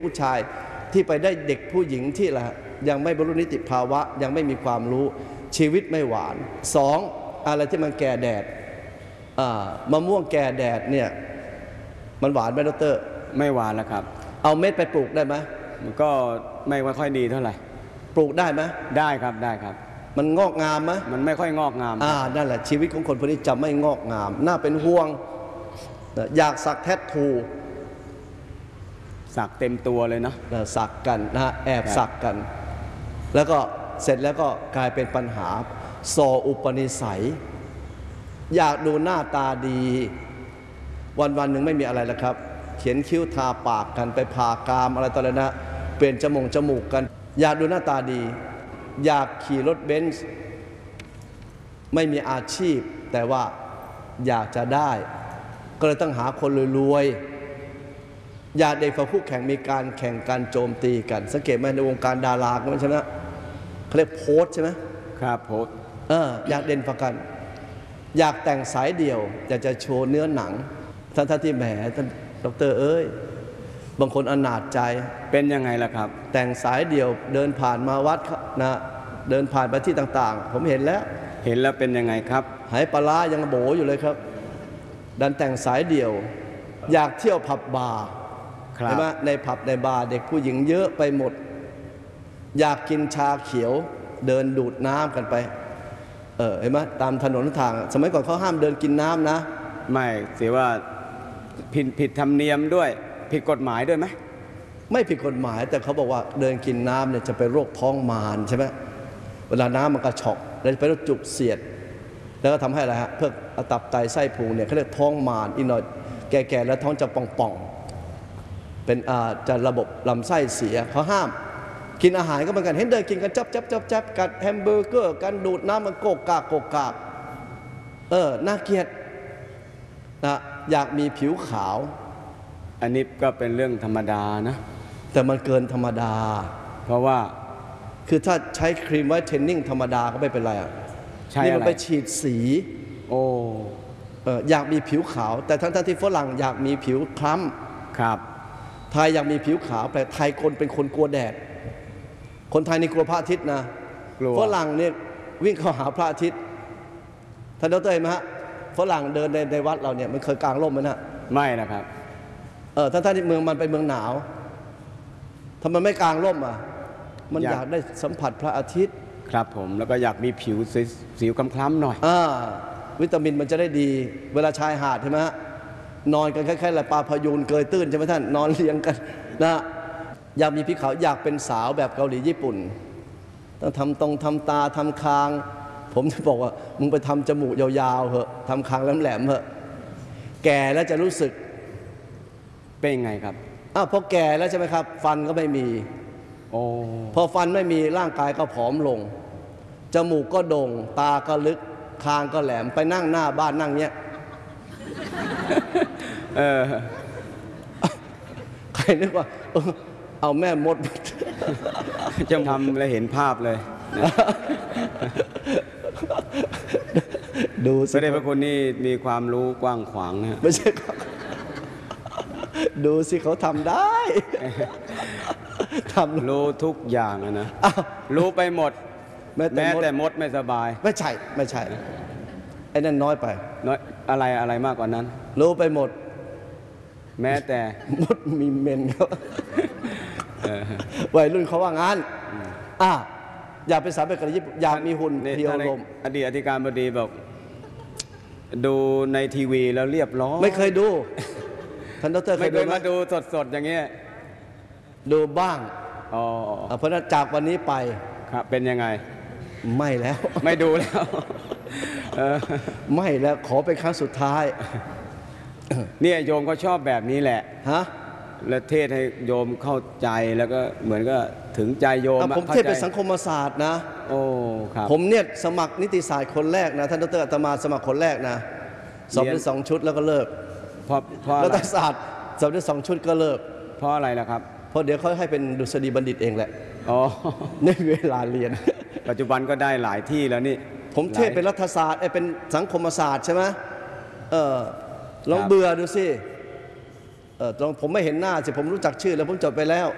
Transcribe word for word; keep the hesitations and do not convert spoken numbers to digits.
ผู้ชายที่ไปได้เด็กผู้หญิงที่ละยังไม่บรรลุนิติภาวะยังไม่มีความรู้ชีวิตไม่หวานสองอะไรที่มันแก่แดดมะม่วงแก่แดดเนี่ยมันหวานไหมดร. ไม่หวานแล้วครับเอาเม็ดไปปลูกได้ไหมมันก็ไม่ค่อยดีเท่าไหร่ปลูกได้ไหมได้ครับได้ครับมันงอกงามไหมมันไม่ค่อยงอกงามอ่านั่นแหละชีวิตของคนพวกนี้จะไม่งอกงามน่าเป็นห่วงอยากสักแทททูสักเต็มตัวเลยเนาะสักกันนะแอบสักกันแล้วก็เสร็จแล้วก็กลายเป็นปัญหาโซอุปนิสัยอยากดูหน้าตาดีวันวันหนึ่งไม่มีอะไรแล้วครับเขียนคิ้วทาปากกันไปผ่ากามอะไรต่ออะไรนะเปลี่ยนจมูกจมูกกันอยากดูหน้าตาดีอยากขี่รถเบนซ์ไม่มีอาชีพแต่ว่าอยากจะได้ก็เลยต้องหาคนรวยๆอยากเด็กฝ่ายคู่แข่งมีการแข่งการโจมตีกันสังเกตไหมในวงการดาราก็ไม่ใช่ไหมเขาเรียกโพสใช่ไหมครับโพสเอออยากเด่นฝ่ากันอยากแต่งสายเดี่ยวอยากจะโชว์เนื้อหนังท่านท่านที่แหมท่านดร.เอ้ยบางคนอนาถใจเป็นยังไงล่ะครับแต่งสายเดี่ยวเดินผ่านมาวัดนะเดินผ่านไปที่ต่างๆผมเห็นแล้วเห็นแล้วเป็นยังไงครับหายปลายังโบอยู่เลยครับดันแต่งสายเดี่ยวอยากเที่ยวผับบาร์ใช่ไหมในผับในบาร์เด็กผู้หญิงเยอะไปหมดอยากกินชาเขียวเดินดูดน้ำกันไปเออเห็นไหมตามถนนทางสมัยก่อนเขาห้ามเดินกินน้ำนะไม่เสียว่าผิดผิดธรรมเนียมด้วยผิดกฎหมายด้วยไหมไม่ผิดกฎหมายแต่เขาบอกว่าเดินกินน้ำเนี่ยจะไปโรคท้องมารใช่ไหมเวลาน้ำมันกระชอกแล้วไปโรคจุกเสียดแล้วก็ทำให้อะไรฮะเพื่อตับไตไส้พุงเนี่ยเขาเรียกท้องมารอีกหน่อยแก่ๆแล้วท้องจะป่องๆเป็นอาจะระบบลำไส้เสียเขาห้ามกินอาหารก็เหมือนกันเห็นเดินกินกันจับจับจับจับกัดแฮมเบอร์เกอร์กันดูดน้ำมันโกกากโกกากเออน่าเกลียดนะอยากมีผิวขาวอันนี้ก็เป็นเรื่องธรรมดานะแต่มันเกินธรรมดาเพราะว่าคือถ้าใช้ครีมไวท์เทนนิ่งธรรมดาก็ไม่เป็นไรอ่ะนี่มันไปฉีดสีโอ้เอออยากมีผิวขาวแต่ทั้งที่ฝรั่งอยากมีผิวคล้ำครับไทยอยากมีผิวขาวแต่ไทยคนเป็นคนกลัวแดดคนไทยนี่กลัวพระอาทิตย์นะฝรั่งเนี่ยวิ่งเข้าหาพระอาทิตย์ท่านดร.เห็นไหมฮะฝรั่งเดินในในวัดเราเนี่ยมันเคยกางร่มไหมนะไม่นะครับเออท่านท่านที่เมืองมันเป็นเมืองหนาวทำไมไม่กางร่มอ่ะมันอยากได้สัมผัสพระอาทิตย์ครับผมแล้วก็อยากมีผิวสีคล้ำๆหน่อยอ่าวิตามินมันจะได้ดีเวลาชายหาดใช่ไหมฮะนอนกันคล้ายๆอะไรปลาพยูนเกยตื้นใช่ไหมท่านนอนเรียงกันนะอยากมีผิวขาวอยากเป็นสาวแบบเกาหลีญี่ปุ่นต้องทำตรงทำตาทำคางผมจะบอกว่ามึงไปทำจมูกยาวๆเหอะทำคางแหลมๆเหอะแก่แล้วจะรู้สึกเป็นไงครับอ้าวพอแก่แล้วใช่ไหมครับฟันก็ไม่มีโอ้พอฟันไม่มีร่างกายก็ผอมลงจมูกก็โด่งตาก็ลึกคางก็แหลมไปนั่งหน้าบ้านนั่งเนี้ยเออใครนึกว่าเอาแม่มดจะทำแล้วเห็นภาพเลยดูสิพระเดชพระคุณนี่มีความรู้กว้างขวางนะไม่ใช่ดูสิเขาทำได้ทำรู้ทุกอย่างนะรู้ไปหมดแม้แต่มดไม่สบายไม่ใช่ไม่ใช่ไอ้นั่นน้อยไปน้อยอะไรอะไรมากกว่านั้นรู้ไปหมดแม้แต่มดมีเมนเขาวัยรุ่นเขาว่างั้นอ่ะอยากเป็นสาวแบบเกาหลีญี่ปุ่นอยากมีหุ่นเพียวลมอดีตอธิการบดีบอกดูในทีวีแล้วเรียบร้อยไม่เคยดูท่านดร. ไม่เคยมาดูสดๆอย่างเงี้ยดูบ้างอ๋อเพราะนั้นจากวันนี้ไปครับเป็นยังไงไม่แล้วไม่ดูแล้วไม่แล้วขอเป็นครั้งสุดท้ายเนี่ยโยมก็ชอบแบบนี้แหละฮะแล้วเทศให้โยมเข้าใจแล้วก็เหมือนก็ถึงใจโยมผมเทศเป็นสังคมศาสตร์นะโอ้ครับผมเนี่ยสมัครนิติศาสตร์คนแรกนะท่านดร.อาตมาสมัครคนแรกนะสอบได้สองชุดแล้วก็เลิกเพราะเพราะรัฐศาสตร์สอบได้สองชุดก็เลิกเพราะอะไรล่ะครับเพราะเดี๋ยวเขาให้เป็นดุษฎีบัณฑิตเองแหละอ๋อในเวลาเรียนปัจจุบันก็ได้หลายที่แล้วนี่ผมเทศเป็นรัฐศาสตร์ไอ้เป็นสังคมศาสตร์ใช่ไหมเออลองเบื่อดูสิเออลองผมไม่เห็นหน้าสิผมรู้จักชื่อแล้วผมจบไปแล้ว